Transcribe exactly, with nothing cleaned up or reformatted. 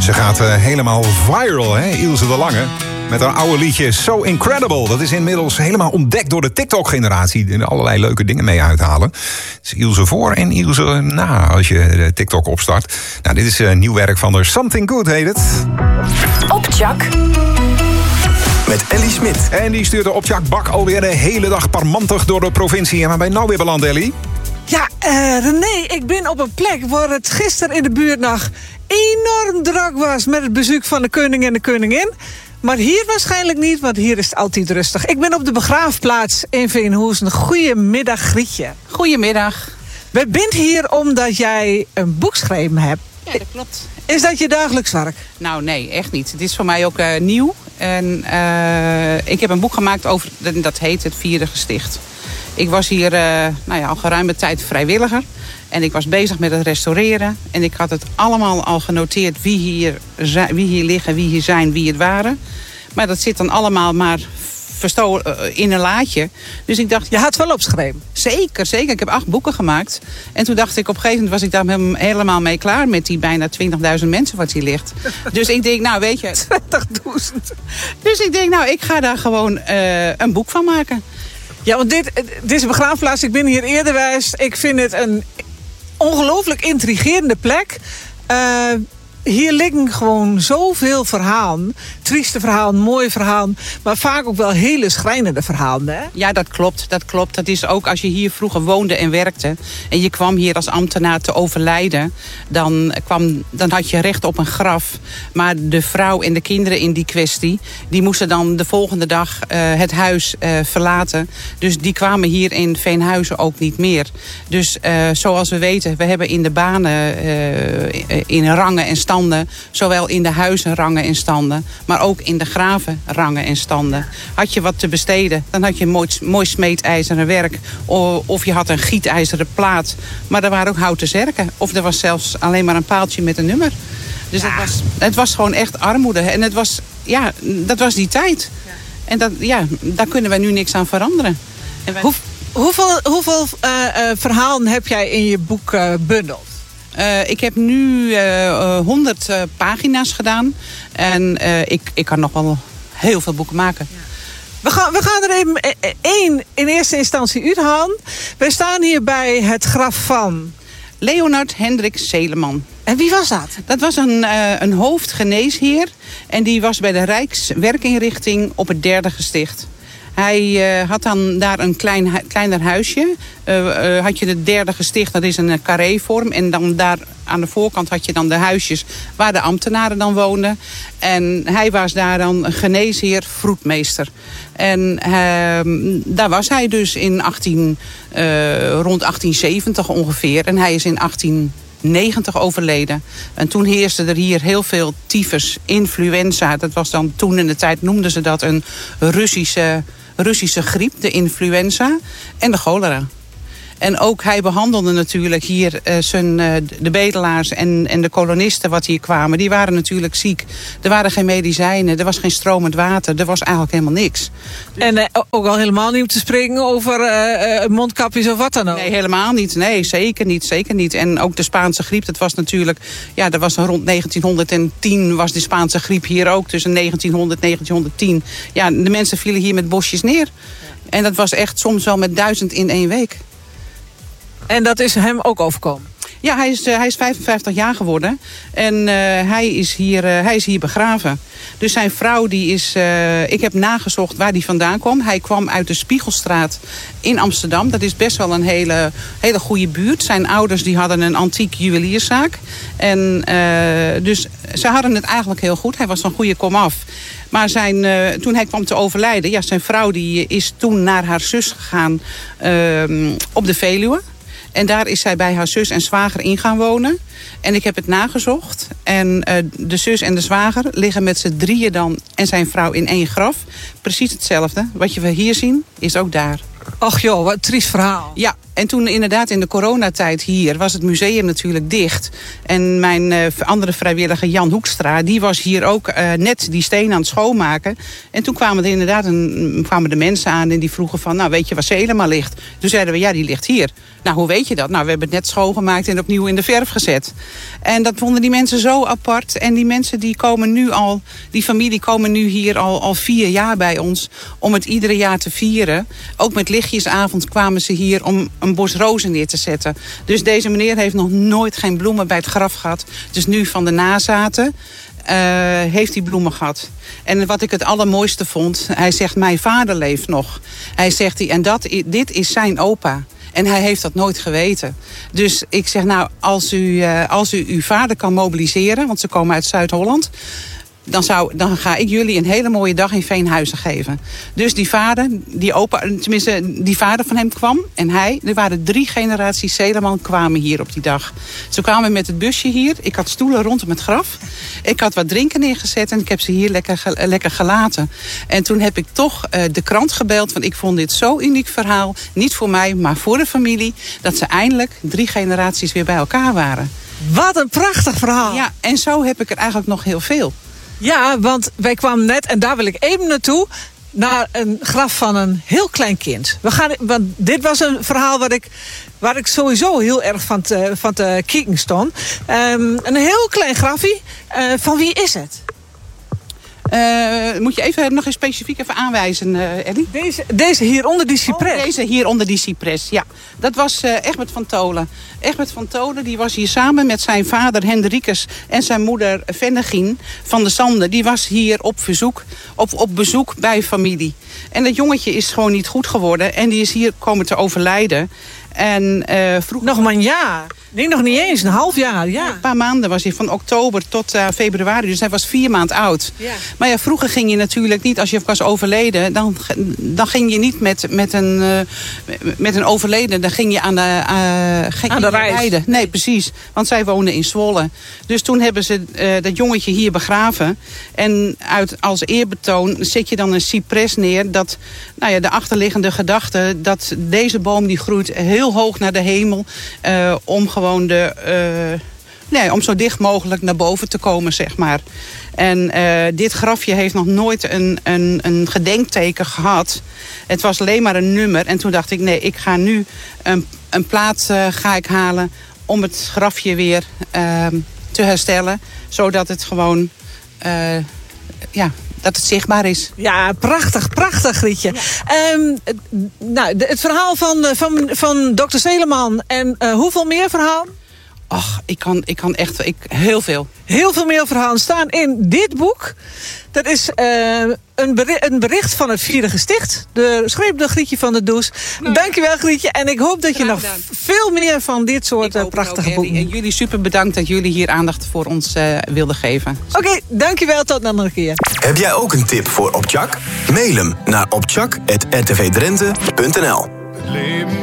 Ze gaat uh, helemaal viral, hè, Ilse de Lange. Met haar oude liedje So Incredible. Dat is inmiddels helemaal ontdekt door de TikTok-generatie. Die er allerlei leuke dingen mee uithalen. Het is Ilse voor en Ilse na als je de TikTok opstart. Nou, dit is uh, nieuw werk van haar. Something Good heet het. Opchak. Met Ellie Smit. En die stuurt de Opchak-bak alweer de hele dag parmantig door de provincie. En waar ben je nou weer beland, Ellie? Ja, uh, René, ik ben op een plek waar het gisteren in de buurt nog enorm druk was met het bezoek van de koning en de koningin. Maar hier waarschijnlijk niet, want hier is het altijd rustig. Ik ben op de begraafplaats in Veenhoezen. Goedemiddag, Grietje. Goedemiddag. We zijn hier omdat jij een boek geschreven hebt. Ja, dat klopt. Is dat je dagelijks werk? Nou, nee, echt niet. Het is voor mij ook uh, nieuw. En uh, ik heb een boek gemaakt over, dat heet Het Vierde Gesticht. Ik was hier uh, nou ja, al geruime tijd vrijwilliger. En ik was bezig met het restaureren. En ik had het allemaal al genoteerd wie hier, wie hier liggen, wie hier zijn, wie het waren. Maar dat zit dan allemaal maar verstolen in een laadje. Dus ik dacht... Je had wel opgeschreven? Zeker, zeker. Ik heb acht boeken gemaakt. En toen dacht ik, op een gegeven moment was ik daar helemaal mee klaar met die bijna twintigduizend mensen wat hier ligt. Dus ik denk, nou weet je... twintigduizend. Dus ik denk, nou ik ga daar gewoon uh, een boek van maken. Ja, want dit, dit is een begraafplaats. Ik ben hier eerder geweest. Ik vind het een ongelooflijk intrigerende plek. Uh, hier liggen gewoon zoveel verhalen. Trieste verhalen, mooie verhalen. Maar vaak ook wel hele schrijnende verhalen. Hè? Ja, dat klopt. Dat klopt. Dat is ook als je hier vroeger woonde en werkte. En je kwam hier als ambtenaar te overlijden. Dan, kwam, dan had je recht op een graf. Maar de vrouw en de kinderen in die kwestie... die moesten dan de volgende dag uh, het huis uh, verlaten. Dus die kwamen hier in Veenhuizen ook niet meer. Dus uh, zoals we weten, we hebben in de banen... Uh, in rangen en standen... zowel in de huizen rangen en standen... maar ook in de graven rangen en standen. Had je wat te besteden, dan had je mooi, mooi smeedijzeren werk... of je had een gietijzeren plaat. Maar er waren ook houten zerken. Of er was zelfs alleen maar een paaltje met een nummer. Dus ja. het, was, het was gewoon echt armoede. En het was, ja, dat was die tijd. Ja. En dat, ja, daar kunnen wij nu niks aan veranderen. En wij... Hoe, hoeveel hoeveel uh, uh, verhalen heb jij in je boek uh, bundeld? Uh, ik heb nu honderd uh, uh, pagina's gedaan. En uh, ik, ik kan nog wel heel veel boeken maken. Ja. We gaan, we gaan er even één in eerste instantie uithalen. Wij staan hier bij het graf van... Leonard Hendrik Zeleman. En wie was dat? Dat was een, uh, een hoofdgeneesheer. En die was bij de Rijkswerkinrichting op het derde gesticht. Hij uh, had dan daar een klein, kleiner huisje. Uh, uh, had je het derde gesticht, dat is een carré-vorm. En dan daar aan de voorkant had je dan de huisjes waar de ambtenaren dan woonden. En hij was daar dan geneesheer, vroedmeester. En uh, daar was hij dus in achttien, uh, rond achttien zeventig ongeveer. En hij is in achttien negentig overleden. En toen heerste er hier heel veel tyfus, influenza. Dat was dan toen in de tijd, noemden ze dat een Russische... Russische griep, de influenza en de cholera. En ook hij behandelde natuurlijk hier uh, zijn, uh, de bedelaars en, en de kolonisten wat hier kwamen. Die waren natuurlijk ziek. Er waren geen medicijnen, er was geen stromend water. Er was eigenlijk helemaal niks. En uh, ook al helemaal niet om te spreken over uh, uh, mondkapjes of wat dan ook? Nee, helemaal niet. Nee, zeker niet, zeker niet. En ook de Spaanse griep, dat was natuurlijk... Ja, dat was rond negentienhonderdtien was de Spaanse griep hier ook. Tussen negentienhonderd en negentienhonderdtien. Ja, de mensen vielen hier met bosjes neer. En dat was echt soms wel met duizend in één week. En dat is hem ook overkomen? Ja, hij is, uh, hij is vijfenvijftig jaar geworden. En uh, hij, is hier, uh, hij is hier begraven. Dus zijn vrouw, die is... Uh, ik heb nagezocht waar die vandaan kwam. Hij kwam uit de Spiegelstraat in Amsterdam. Dat is best wel een hele, hele goede buurt. Zijn ouders die hadden een antiek juwelierszaak. En uh, dus ze hadden het eigenlijk heel goed. Hij was van goede komaf. Maar zijn, uh, toen hij kwam te overlijden... Ja, zijn vrouw die is toen naar haar zus gegaan uh, op de Veluwe. En daar is zij bij haar zus en zwager in gaan wonen. En ik heb het nagezocht. En uh, de zus en de zwager liggen met z'n drieën dan... en zijn vrouw in één graf. Precies hetzelfde. Wat je hier zien, is ook daar. Och joh, wat een triest verhaal. Ja, en toen inderdaad in de coronatijd hier was het museum natuurlijk dicht. En mijn uh, andere vrijwilliger Jan Hoekstra, die was hier ook uh, net die steen aan het schoonmaken. En toen kwamen er inderdaad een, kwamen de mensen aan en die vroegen van, nou weet je waar ze helemaal ligt? Toen zeiden we, ja die ligt hier. Nou, hoe weet je dat? Nou, we hebben het net schoongemaakt en opnieuw in de verf gezet. En dat vonden die mensen zo apart. En die mensen die komen nu al, die familie komen nu hier al, al vier jaar bij ons om het iedere jaar te vieren. Ook met lichtjesavond kwamen ze hier om een bos rozen neer te zetten. Dus deze meneer heeft nog nooit geen bloemen bij het graf gehad. Dus nu van de nazaten uh, heeft hij bloemen gehad. En wat ik het allermooiste vond, hij zegt, mijn vader leeft nog. Hij zegt, en dat, dit is zijn opa. En hij heeft dat nooit geweten. Dus ik zeg, nou, als u, uh, als u uw vader kan mobiliseren, want ze komen uit Zuid-Holland, Dan, zou, dan ga ik jullie een hele mooie dag in Veenhuizen geven. Dus die vader, die opa, tenminste die vader van hem kwam en hij, er waren drie generaties Zeleman kwamen hier op die dag. Ze kwamen met het busje hier. Ik had stoelen rondom het graf. Ik had wat drinken neergezet en ik heb ze hier lekker, lekker gelaten. En toen heb ik toch uh, de krant gebeld, want ik vond dit zo'n uniek verhaal. Niet voor mij, maar voor de familie. Dat ze eindelijk drie generaties weer bij elkaar waren. Wat een prachtig verhaal. Ja, en zo heb ik er eigenlijk nog heel veel. Ja, want wij kwamen net, en daar wil ik even naartoe, naar een graf van een heel klein kind. We gaan, want dit was een verhaal waar ik, waar ik sowieso heel erg van te, van te kijken stond. Um, een heel klein grafje. Uh, van wie is het? Uh, moet je even nog eens specifiek even aanwijzen, uh, Ellie? Deze, deze hier onder die cypres. Oh, deze hier onder die cypres, ja. Dat was uh, Egbert van Tolen. Egbert van Tolen die was hier samen met zijn vader Hendrikus en zijn moeder Vennegien van de Sande. Die was hier op, verzoek, op, op bezoek bij familie. En dat jongetje is gewoon niet goed geworden en die is hier komen te overlijden. En uh, vroeg... Nog maar een jaar. Nee, nog niet eens. Een half jaar, ja. Een paar maanden was hij, van oktober tot uh, februari. Dus hij was vier maanden oud. Ja. Maar ja, vroeger ging je natuurlijk niet, als je was overleden, dan, dan ging je niet met, met, een, uh, met een overleden, dan ging je aan de, uh, ging aan de reis. Rijden. Nee, precies. Want zij woonden in Zwolle. Dus toen hebben ze uh, dat jongetje hier begraven. En uit, als eerbetoon zet je dan een cypres neer, dat nou ja, de achterliggende gedachte, dat deze boom die groeit heel hoog naar de hemel, uh, om gewoon de, uh, nee, om zo dicht mogelijk naar boven te komen, zeg maar. En uh, dit grafje heeft nog nooit een, een, een gedenkteken gehad. Het was alleen maar een nummer. En toen dacht ik, nee, ik ga nu een, een plaat uh, ga ik halen om het grafje weer uh, te herstellen. Zodat het gewoon, uh, ja, dat het zichtbaar is. Ja, prachtig, prachtig, Grietje. Ja. Um, nou, de, het verhaal van, van, van dokter Zeleman. En uh, hoeveel meer verhalen? Ach, ik kan, ik kan echt ik, heel veel. Heel veel meer verhalen staan in dit boek. Dat is uh, een, bericht, een bericht van het Vierde Gesticht. De schreef door Grietje van der Does. Nou, dankjewel, Grietje. En ik hoop dat je nog gedaan. veel meer van dit soort uh, prachtige ook, boeken... En jullie super bedankt dat jullie hier aandacht voor ons uh, wilden geven. Oké, okay, dankjewel. Tot een andere keer. Heb jij ook een tip voor Opchak? Mail hem naar opchak at r t v drenthe punt n l.